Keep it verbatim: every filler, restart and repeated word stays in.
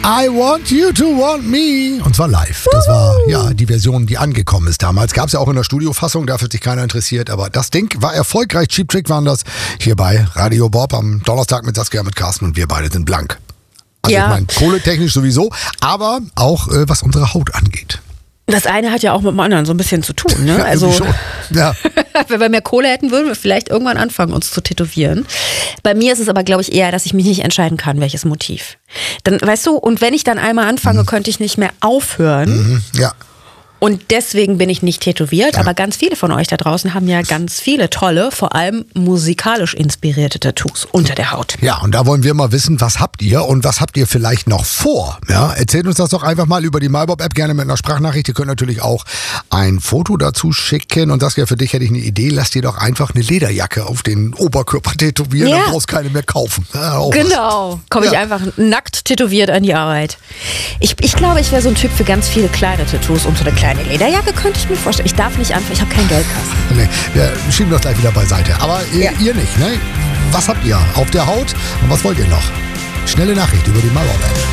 I Want You to Want Me. Und zwar live. Das war ja die Version, die angekommen ist damals. Gab es ja auch in der Studiofassung, dafür hat sich keiner interessiert. Aber das Ding war erfolgreich. Cheap Trick waren das hier bei Radio Bob am Donnerstag mit Saskia, mit Carsten und wir beide sind blank. Also Ja. ich meine, kohletechnisch sowieso, aber auch äh, was unsere Haut angeht. Das eine hat ja auch mit dem anderen so ein bisschen zu tun. Ne? Ja, Also, irgendwie schon. Ja. wenn wir mehr Kohle hätten, würden wir vielleicht irgendwann anfangen, uns zu tätowieren. Bei mir ist es aber, glaube ich, eher, dass ich mich nicht entscheiden kann, welches Motiv. Dann, weißt du, und wenn ich dann einmal anfange, Mhm. könnte ich nicht mehr aufhören. Mhm. Ja. Und deswegen bin ich nicht tätowiert, aber ganz viele von euch da draußen haben ja ganz viele tolle, vor allem musikalisch inspirierte Tattoos unter der Haut. Ja, und da wollen wir mal wissen, was habt ihr und was habt ihr vielleicht noch vor? Ja, erzählt uns das doch einfach mal über die MyBob-App, gerne mit einer Sprachnachricht. Ihr könnt natürlich auch ein Foto dazu schicken und das ja für dich hätte ich eine Idee. Lass dir doch einfach eine Lederjacke auf den Oberkörper tätowieren, Ja. dann brauchst du keine mehr kaufen. Ja, auch was. Genau, komme ich Ja. einfach nackt tätowiert an die Arbeit. Ich, ich glaube, ich wäre so ein Typ für ganz viele kleine Tattoos. Und so eine kleine Lederjacke könnte ich mir vorstellen. Ich darf nicht anfangen, ich habe keinen Geldkasten. Nee, wir schieben das gleich wieder beiseite. Aber ihr, Ja. ihr nicht, ne? Was habt ihr auf der Haut und was wollt ihr noch? Schnelle Nachricht über die MyBob-App.